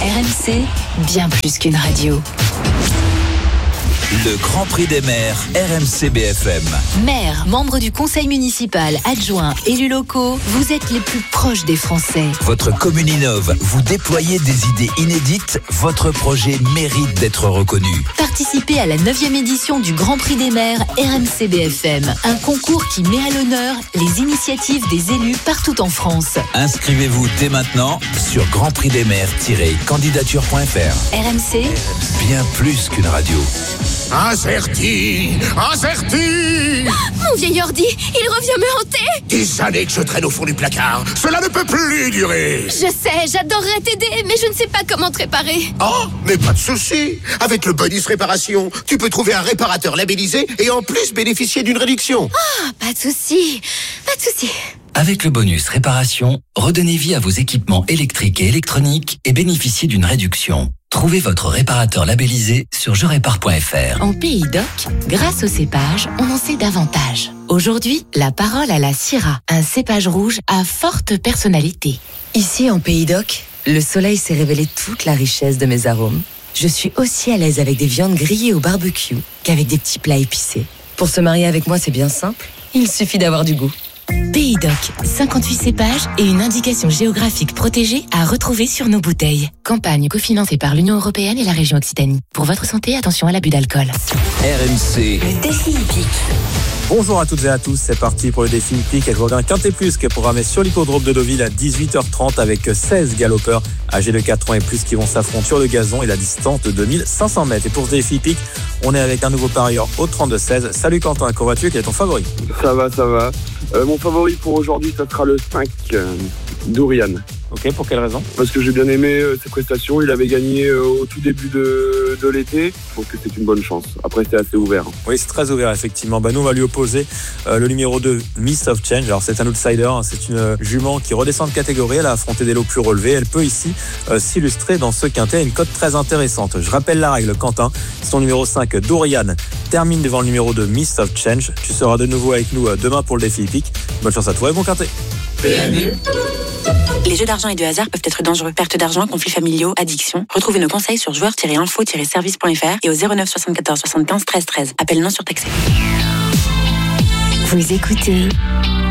RMC, bien plus qu'une radio. Le Grand Prix des maires, RMC BFM. Maires, membres du conseil municipal, adjoints, élus locaux, vous êtes les plus proches des Français. Votre commune innove, vous déployez des idées inédites, votre projet mérite d'être reconnu. Participez à la 9e édition du Grand Prix des maires RMC BFM, un concours qui met à l'honneur les initiatives des élus partout en France. Inscrivez-vous dès maintenant sur grandprixdesmaires-candidature.fr. RMC, Bien plus qu'une radio. Acerti. Mon vieil ordi, il revient me hanter. Des années que je traîne au fond du placard. Cela ne peut plus durer. Je sais, j'adorerais t'aider, mais je ne sais pas comment te réparer. Oh, mais pas de souci. Avec le bonus réparation, tu peux trouver un réparateur labellisé et en plus bénéficier d'une réduction. Ah, pas de souci. Avec le bonus réparation, redonnez vie à vos équipements électriques et électroniques et bénéficiez d'une réduction. Trouvez votre réparateur labellisé sur jerépare.fr. en Pays d'Oc, grâce au cépage, on en sait davantage. Aujourd'hui, la parole à la Syrah, un cépage rouge à forte personnalité. Ici, en Pays d'Oc, le soleil s'est révélé toute la richesse de mes arômes. Je suis aussi à l'aise avec des viandes grillées au barbecue qu'avec des petits plats épicés. Pour se marier avec moi, c'est bien simple. Il suffit d'avoir du goût. Pays d'Oc, 58 cépages et une indication géographique protégée à retrouver sur nos bouteilles. Campagne cofinancée par l'Union européenne et la région Occitanie. Pour votre santé, attention à l'abus d'alcool. RMC. Défi hippique. Bonjour à toutes et à tous, c'est parti pour le défi hippique avec Vaughan Quintet Plus qui est programmé sur l'hippodrome de Deauville à 18h30 avec 16 galopeurs âgés de 4 ans et plus qui vont s'affronter sur le gazon et la distance de 2500 mètres. Et pour ce défi hippique, on est avec un nouveau parieur au 32-16. Salut Quentin, comment vas-tu? Quel est ton favori? Ça va. Mon favori pour aujourd'hui, ça sera le 5, Dorian. Ok, pour quelle raison? Parce que j'ai bien aimé ses prestations. Il avait gagné au tout début de l'été. Je trouve que c'est une bonne chance. Après, c'est assez ouvert. Oui, c'est très ouvert, effectivement. Nous, on va lui opposer le numéro 2, Miss of Change. Alors, c'est un outsider. C'est une jument qui redescend de catégorie. Elle a affronté des lots plus relevés. Elle peut ici s'illustrer dans ce quintet. Une cote très intéressante. Je rappelle la règle, Quentin. Son numéro 5, Dorian, termine devant le numéro 2, Miss of Change. Tu seras de nouveau avec nous demain pour le défi hippique. Bonne chance à toi et bon quintet. Les jeux d'argent et de hasard peuvent être dangereux. Perte d'argent, conflits familiaux, addiction. Retrouvez nos conseils sur joueurs-info-service.fr et au 09 74 75 13 13. Appel non surtaxé. Vous écoutez